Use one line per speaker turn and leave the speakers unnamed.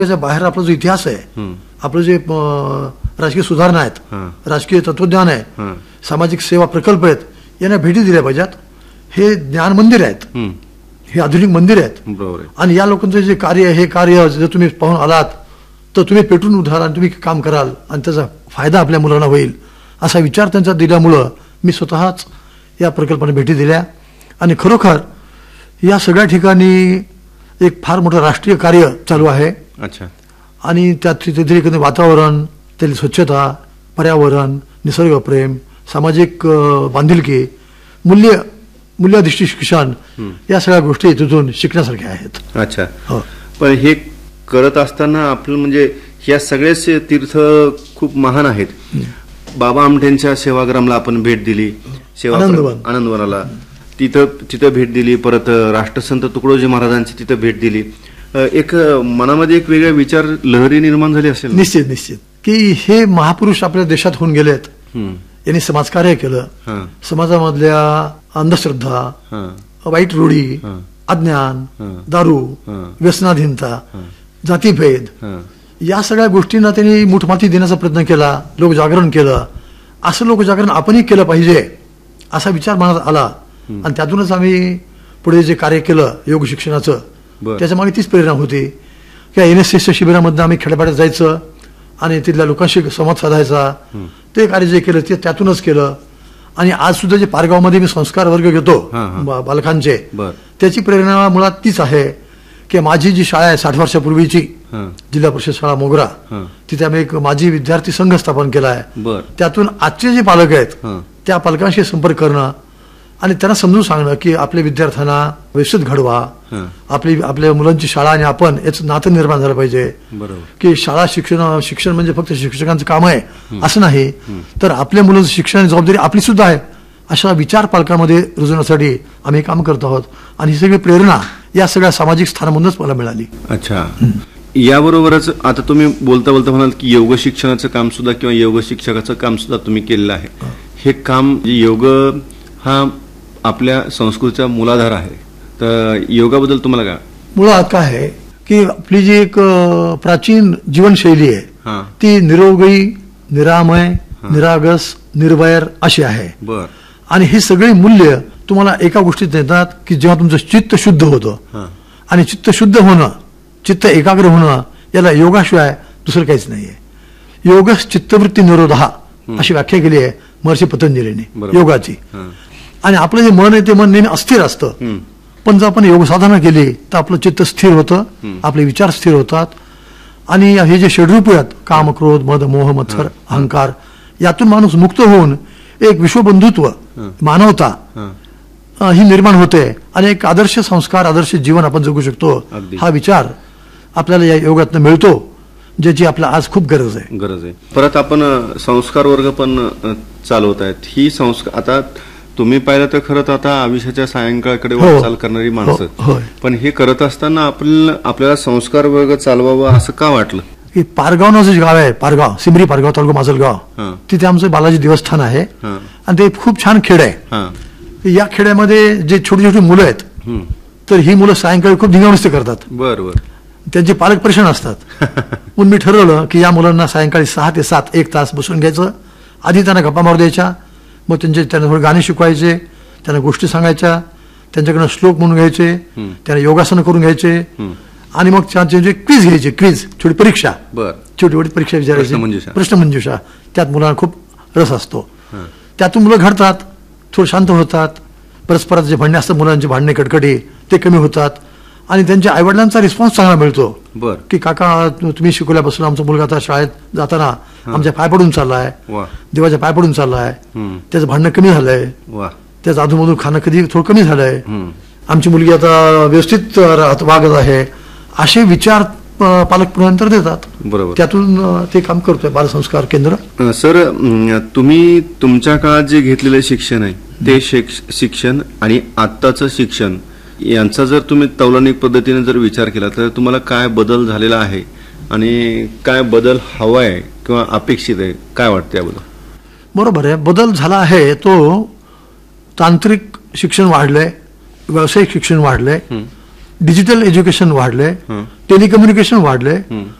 त्याच्या बाहेर आपला जो इतिहास आहे, आपलं जे राजकीय सुधारणा आहेत, राजकीय तत्वज्ञान आहे, सामाजिक सेवा प्रकल्प आहेत, यांना भेटी दिल्या पाहिजेत. हे ज्ञान मंदिर आहेत, हे आधुनिक मंदिर आहेत. आणि या लोकांचं जे कार्य आहे, हे कार्य जर तुम्ही पाहून आलात तर तुम्ही पेटून उठाल आणि तुम्ही काम कराल आणि त्याचा फायदा आपल्या मुलांना होईल, असा विचार त्यांचा दिल्यामुळं मी स्वतःच या प्रकल्पाने भेटी दिल्या. आणि खरोखर या सगळ्या ठिकाणी एक फार मोठं राष्ट्रीय कार्य चालू आहे.
अच्छा.
आणि त्यात तिथे वातावरण, त्याची स्वच्छता, पर्यावरण, निसर्गप्रेम, सामाजिक बांधिलकी, मूल्याधिष्ठित शिक्षण, या सगळ्या गोष्टी तिथून शिकण्यासारख्या आहेत.
अच्छा. पण हे करत असताना आपलं म्हणजे या सगळेच तीर्थ खूप महान आहेत. बाबा आमटेंच्या सेवाग्रामला आपण भेट दिली, आनंदवनाला तिथं भेट दिली. परत राष्ट्रसंत तुकडोजी महाराजांची तिथं भेट दिली. एक मनामध्ये एक वेगळा विचार लहरी निर्माण झाली असेल.
निश्चित की हे महापुरुष आपल्या देशात होऊन गेलेत. यांनी समाजकार्य केलं. समाजामधल्या अंधश्रद्धा, वाईट रूढी, अज्ञान, दारू, व्यसनाधीनता, जातीभेद, या सगळ्या गोष्टींना त्यांनी मुठमाती देण्याचा प्रयत्न केला, लोकजागरण केलं. असं लोकजागरण आपणही केलं पाहिजे असा विचार मनात आला. आणि त्यातूनच आम्ही पुढे जे कार्य केलं योग शिक्षणाचं, त्याच्या मागे तीच प्रेरणा होती की NSSच्या शिबिरामधनं आम्ही खेड्यापाड्यात जायचं आणि तिथल्या लोकांशी संवाद साधायचा. ते कार्य जे केलं ते त्यातूनच केलं. आणि आज सुद्धा जे पारगावमध्ये मी संस्कार वर्ग घेतो बालकांचे, त्याची प्रेरणा मुळात तीच आहे की माझी जी शाळा आहे 60 वर्षापूर्वीची, जिल्हा परिषद शाळा मोगरा, तिथे आम्ही एक माझी विद्यार्थी संघ स्थापन केला आहे. त्यातून आजचे जे पालक आहेत त्या पालकांशी संपर्क करणं आणि त्यांना समजून सांगणं की आपल्या विद्यार्थ्यांना व्यवस्थित घडवा, आपल्या मुलांची शाळा आणि आपण याचं नातं निर्माण झालं पाहिजे. की शाळा शिक्षण म्हणजे फक्त शिक्षकांचं काम आहे असं नाही, तर आपल्या मुलांचं शिक्षण जबाबदारी आपली सुद्धा आहे, अशा विचार पालकांमध्ये रुजवण्यासाठी आम्ही काम करत आहोत. आणि ही सगळी प्रेरणा या सगळ्या सामाजिक स्थानामधूनच मला मिळाली.
अच्छा. याबरोबरच आता तुम्ही बोलता बोलता म्हणाल की योग शिक्षणाचं काम सुद्धा किंवा योग शिक्षकाचं काम सुद्धा तुम्ही केलेलं आहे. हे काम योग हा आपल्या संस्कृतीचा मूलाधार आहे, तर योगाबद्दल तुम्हाला काय?
मुळात काय आहे की आपली जी एक प्राचीन जीवनशैली आहे ती निरोगी, निरामय, निरागस, निर्वैर अशी आहे. आणि ही सगळी मूल्य तुम्हाला एका गोष्टीत देतात की जेव्हा तुमचं चित्त शुद्ध होतं. आणि चित्त शुद्ध होणं, चित्त एकाग्र होणं, याला योगाशिवाय दुसरं काहीच नाहीये. योगस चित्तवृत्ती निरोधा अशी व्याख्या केली आहे महर्षी पतंजलीने योगाची. आणि आपलं जे मन आहे ते मन नेहमी अस्थिर असतं, पण जर आपण योग साधना केली तर आपलं चित्त स्थिर होतं, आपले विचार स्थिर होतात. आणि हे जे षड्रूप आहेत काम, क्रोध, मद, मोह, मत्सर, अहंकार, यातून माणूस मुक्त होऊन एक विश्वबंधुत्व, मानवता ही निर्माण होते आणि एक आदर्श संस्कार, आदर्श जीवन आपण जगू शकतो. हा विचार आपल्याला या योगातून मिळतो, ज्याची आपल्याला आज खूप गरज आहे.
परत आपण संस्कार वर्ग पण चालवत आहेत. ही संस्कार आता तुम्ही पाहिलं तर खरं तर आता आयुष्याच्या सायंकाळकडे वाटचाल करणारी माणसं, पण हे करत असताना आपल्याला संस्कार वर्ग चालवावा असं का वाटलं?
की पारगाव नावाचं गाव आहे, पारगाव, सिमरी पारगाव तालुका माजलगाव, तिथे आमचं बालाजी देवस्थान आहे आणि ते खूप छान खेड आहे. या खेड्यामध्ये जे छोटी छोटी मुलं आहेत, तर ही मुलं सायंकाळी खूप धिंगामस्ती करतात.
बरोबर.
त्यांचे पालक परेशान असतात. म्हणून मी ठरवलं की या मुलांना सायंकाळी 6 ते 7 1 तास बसून घ्यायचं. आधी त्यांना गप्पा मारू द्यायच्या, मग त्यांना थोडे गाणे शिकवायचे, त्यांना गोष्टी सांगायच्या, त्यांच्याकडनं श्लोक म्हणून घ्यायचे, त्यांना योगासनं करून घ्यायचे. आणि मग त्यांचे क्विज घ्यायचे, क्विज, छोटी परीक्षा, छोटी छोटी परीक्षा विचारायची, प्रश्नमंजुषा. त्यात मुलांना खूप रस असतो. त्यातून मुलं घडतात, थोडं शांत होतात. परस्परात जे भांडणे असतात, मुलांचे भांडणे कडकडी ते कमी होतात. आणि त्यांच्या आईवडिलांचा रिस्पॉन्स चांगला मिळतो की काका तुम्ही शिकवल्यापासून आमचा मुलगा आता शाळेत जाताना आमच्या पाय पडून चाललाय, देवाच्या पाय पडून चाललाय, त्याचं भांडणं कमी झालंय, त्याचं अधूनमधून खाणं कधी थोडं कमी झालंय, आमची मुलगी आता व्यवस्थित वागत आहे, असे विचार पालक देतात. बरोबर. त्यातून ते काम करतोय बालसंस्कार केंद्र.
सर, तुम्ही तुमच्या काळात जे घेतलेलं शिक्षण आहे ते शिक्षण आणि आत्ताचं शिक्षण यांचा जर तुम्ही तौलनिक पद्धतीने जर विचार केला तर तुम्हाला काय बदल झालेला आहे आणि काय बदल हवा आहे किंवा अपेक्षित आहे, काय वाटतं याबद्दल?
बरोबर आहे, बदल झाला आहे. तो तांत्रिक शिक्षण वाढलंय, व्यावसायिक शिक्षण वाढलंय, डिजिटल एज्युकेशन वाढलंय, टेलिकम्युनिकेशन वाढलंय,